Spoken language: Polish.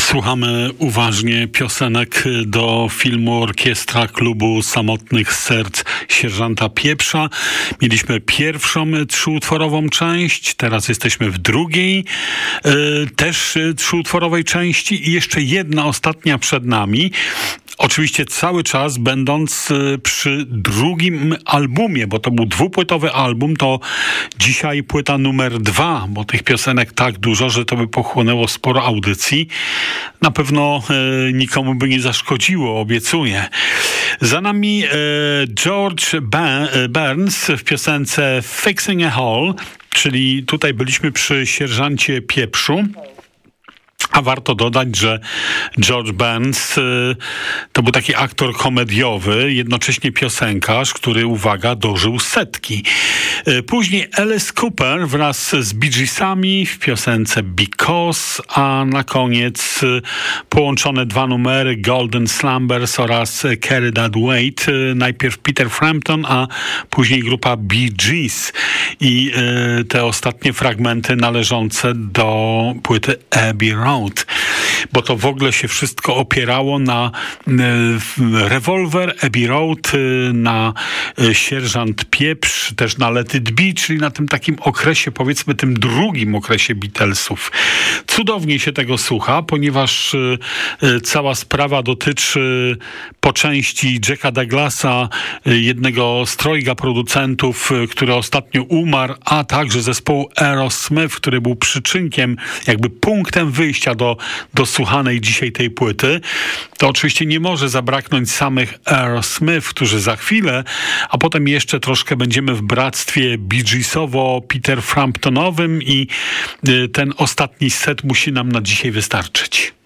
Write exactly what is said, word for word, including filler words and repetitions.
Słuchamy uważnie piosenek do filmu Orkiestra Klubu Samotnych Serc Sierżanta Pieprza. Mieliśmy pierwszą trzyutworową część, teraz jesteśmy w drugiej, yy, też trzyutworowej części i jeszcze jedna ostatnia przed nami. Oczywiście cały czas będąc przy drugim albumie, bo to był dwupłytowy album, to dzisiaj płyta numer dwa, bo tych piosenek tak dużo, że to by pochłonęło sporo audycji. Na pewno e, nikomu by nie zaszkodziło, obiecuję. Za nami e, George ba- Burns w piosence Fixing a Hole, czyli tutaj byliśmy przy Sierżancie Pieprzu. A warto dodać, że George Burns y, to był taki aktor komediowy, jednocześnie piosenkarz, który, uwaga, dożył setki. Y, później Alice Cooper wraz z Bee Geesami w piosence Because, a na koniec y, połączone dwa numery Golden Slumbers oraz Carry That Weight. Y, najpierw Peter Frampton, a później grupa Bee Gees. I y, te ostatnie fragmenty należące do płyty Abbey Road. Bo to w ogóle się wszystko opierało na y, Revolver, Abbey Road, y, na y, Sierżant Pieprz, też na Let It Be, czyli na tym takim okresie, powiedzmy tym drugim okresie Beatlesów. Cudownie się tego słucha, ponieważ y, y, cała sprawa dotyczy po części Jacka Douglasa, y, jednego z trojga producentów, y, który ostatnio umarł, a także zespołu Aerosmith, który był przyczynkiem, jakby punktem wyjścia do, do słuchanej dzisiaj tej płyty. To oczywiście nie może zabraknąć samych Aerosmith, którzy za chwilę, a potem jeszcze troszkę będziemy w bractwie Bee Geesowo-Peter Framptonowym i y, ten ostatni set musi nam na dzisiaj wystarczyć.